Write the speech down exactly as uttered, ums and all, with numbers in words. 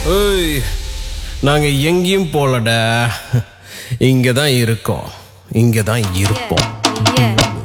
ஏய், நாங்க எங்கேயும் போலடா, இங்க தான் இருக்கோம், இங்க தான் இருப்போம். Yeah.